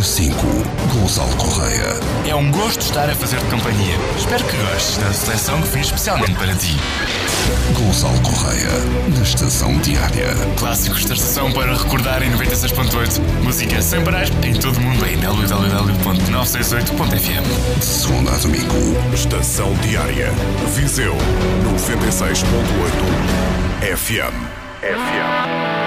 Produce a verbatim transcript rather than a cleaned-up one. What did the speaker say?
cinco, Gonçalo Correia. É um gosto estar a fazer-te companhia. Espero que gostes da seleção que fiz especialmente para ti. Gonçalo Correia, na Estação Diária. Clássicos da estação para recordar em noventa e seis ponto oito. Música sem parar em todo o mundo em w w w ponto novecentos e sessenta e oito ponto f m. De segunda a domingo. Estação Diária. Viseu noventa e seis ponto oito F M. F M.